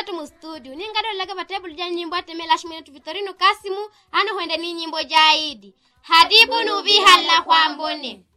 tu mu studio ningado laga batable ja nyimbo atemela shimene tu Vitorino Kasimu ano hoende ni nyimbo jaidi hadibu nubi hala kwa mbone